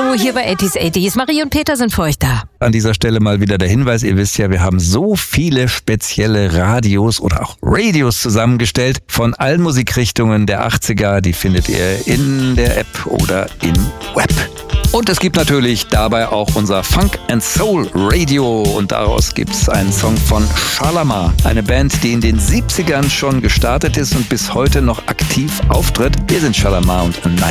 Hallo, hier bei 80s. Marie und Peter sind für euch da. An dieser Stelle mal wieder der Hinweis, ihr wisst ja, wir haben so viele spezielle Radios oder auch Radios zusammengestellt von allen Musikrichtungen der 80er. Die findet ihr in der App oder im Web. Und es gibt natürlich dabei auch unser Funk and Soul Radio und daraus gibt's einen Song von Shalamar, eine Band, die in den 70ern schon gestartet ist und bis heute noch aktiv auftritt. Wir sind Shalamar und A Night